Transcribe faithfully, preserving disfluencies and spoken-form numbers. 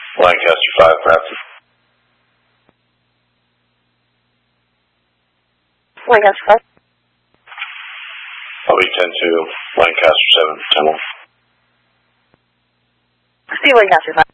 Lancaster five, Bradford. Lancaster five. I'll be ten two, Lancaster seven, ten one. See Lancaster five.